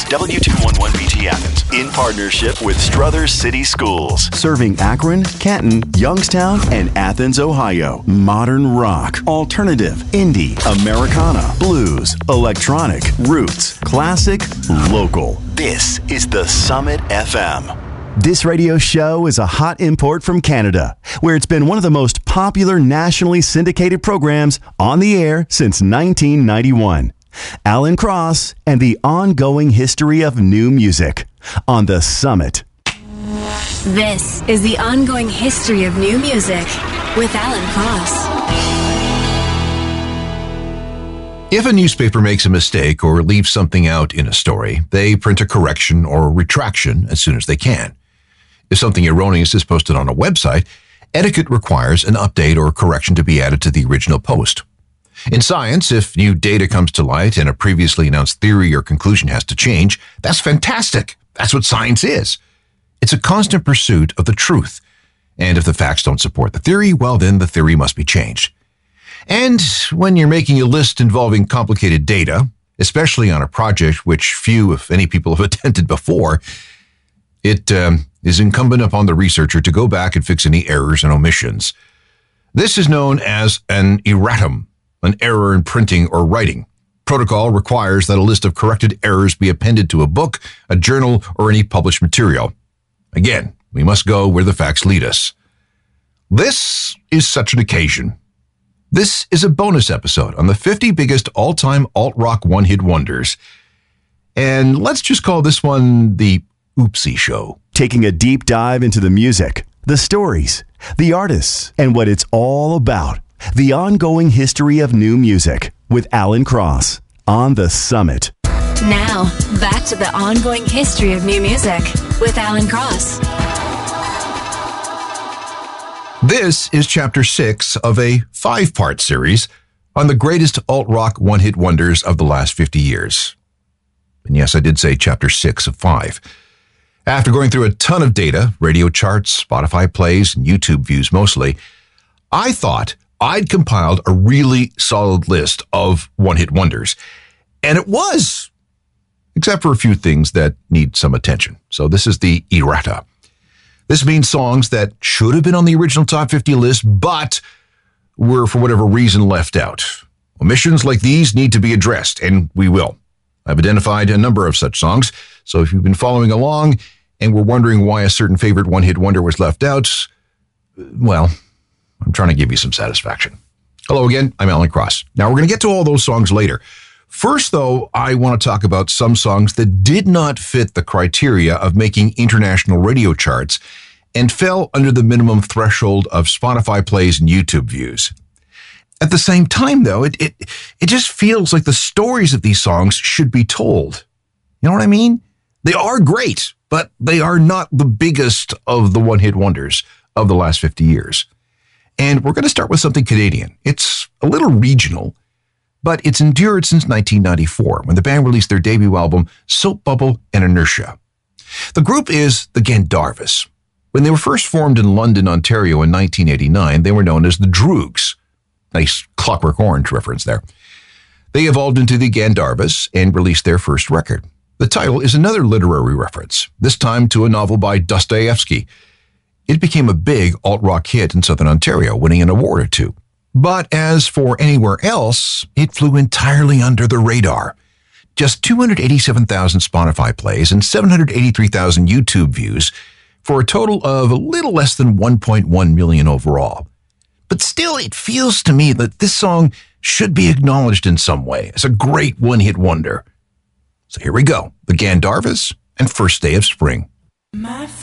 is W211BT Athens in partnership with Struthers City Schools. Serving Akron, Canton, Youngstown, and Athens, Ohio. Modern rock, alternative, indie, Americana, blues, electronic, roots, classic, local. This is the Summit FM. This radio show is a hot import from Canada, where it's been one of the most popular nationally syndicated programs on the air since 1991. Alan Cross and the ongoing history of new music on the Summit. This is the ongoing history of new music with Alan Cross. If a newspaper makes a mistake or leaves something out in a story, they print a correction or retraction as soon as they can. If something erroneous is posted on a website, etiquette requires an update or correction to be added to the original post. In science, if new data comes to light and a previously announced theory or conclusion has to change, that's fantastic. That's what science is. It's a constant pursuit of the truth. And if the facts don't support the theory, well, then the theory must be changed. And when you're making a list involving complicated data, especially on a project which few, if any, people have attempted before, it is incumbent upon the researcher to go back and fix any errors and omissions. This is known as an erratum, an error in printing or writing. Protocol requires that a list of corrected errors be appended to a book, a journal, or any published material. Again, we must go where the facts lead us. This is such an occasion. This is a bonus episode on the 50 biggest all-time alt-rock one-hit wonders. And let's just call this one the Oopsie Show. Taking a deep dive into the music, the stories, the artists, and what it's all about. The ongoing history of new music with Alan Cross on the Summit. Now, back to the ongoing history of new music with Alan Cross. This is Chapter 6 of a 5-part series on the greatest alt-rock one-hit wonders of the last 50 years. And yes, I did say Chapter 6 of 5. After going through a ton of data, radio charts, Spotify plays, and YouTube views mostly, I thought I'd compiled a really solid list of one-hit wonders. And it was, except for a few things that need some attention. So this is the errata. This means songs that should have been on the original Top 50 list, but were, for whatever reason, left out. Omissions like these need to be addressed, and we will. I've identified a number of such songs, so if you've been following along and were wondering why a certain favorite one-hit wonder was left out, well, I'm trying to give you some satisfaction. Hello again, I'm Alan Cross. Now, we're going to get to all those songs later. First, though, I want to talk about some songs that did not fit the criteria of making international radio charts and fell under the minimum threshold of Spotify plays and YouTube views. At the same time, though, it just feels like the stories of these songs should be told. You know what I mean? They are great, but they are not the biggest of the one-hit wonders of the last 50 years. And we're going to start with something Canadian. It's a little regional, but it's endured since 1994, when the band released their debut album, Soap Bubble and Inertia. The group is the Gandharvas. When they were first formed in London, Ontario in 1989, they were known as the Droogs. Nice Clockwork Orange reference there. They evolved into the Gandharvas and released their first record. The title is another literary reference, this time to a novel by Dostoevsky. It became a big alt-rock hit in Southern Ontario, winning an award or two. But as for anywhere else, it flew entirely under the radar. Just 287,000 Spotify plays and 783,000 YouTube views for a total of a little less than 1.1 million overall. But still, it feels to me that this song should be acknowledged in some way as a great one-hit wonder. So here we go, the Gandharvas and First Day of Spring. My